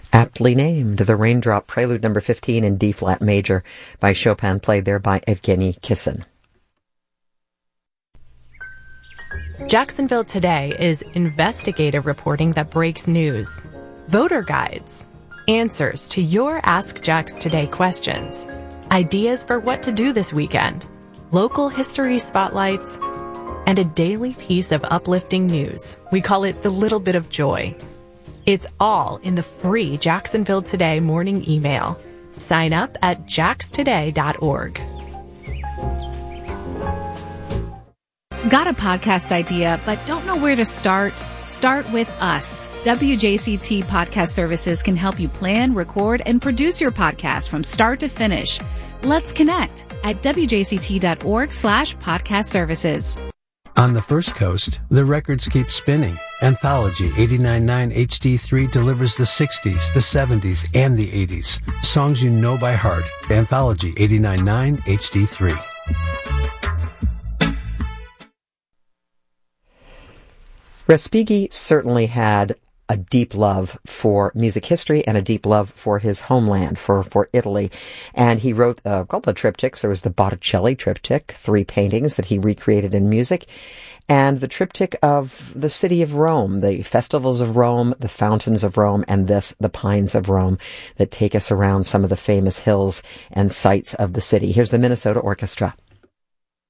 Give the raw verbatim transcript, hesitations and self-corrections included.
Aptly named, the Raindrop Prelude number fifteen in D-flat major by Chopin, played there by Evgeny Kissin. Jacksonville Today is investigative reporting that breaks news, voter guides, answers to your Ask Jax Today questions, ideas for what to do this weekend, local history spotlights, and a daily piece of uplifting news. We call it the little bit of joy. It's all in the free Jacksonville Today morning email. Sign up at jax today dot org. Got a podcast idea but don't know where to start? Start with us. W J C T Podcast Services can help you plan, record, and produce your podcast from start to finish. Let's connect at w j c t dot org slash podcast services. On the First Coast, the records keep spinning. Anthology eighty-nine point nine H D three delivers the sixties, the seventies, and the eighties. Songs you know by heart. Anthology eighty-nine point nine H D three. Respighi certainly had a deep love for music history and a deep love for his homeland, for, for Italy. And he wrote a couple of triptychs. There was the Botticelli triptych, three paintings that he recreated in music, and the triptych of the city of Rome, the festivals of Rome, the fountains of Rome, and this, the pines of Rome, that take us around some of the famous hills and sights of the city. Here's the Minnesota Orchestra.